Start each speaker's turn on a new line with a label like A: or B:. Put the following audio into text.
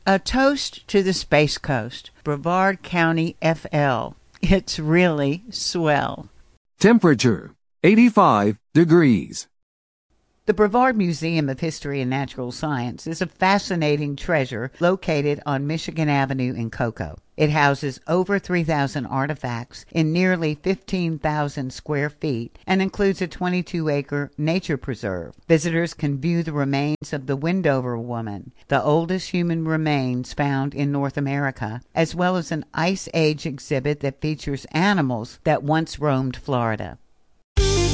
A: A toast to the Space Coast, Brevard County, FL. It's really swell.
B: Temperature, 85 degrees.
A: The Brevard Museum of History and Natural Science is a fascinating treasure located on Michigan Avenue in Cocoa. It houses over 3,000 artifacts in nearly 15,000 square feet and includes a 22-acre nature preserve. Visitors can view the remains of the Wendover woman, the oldest human remains found in North America, as well as an Ice Age exhibit that features animals that once roamed Florida.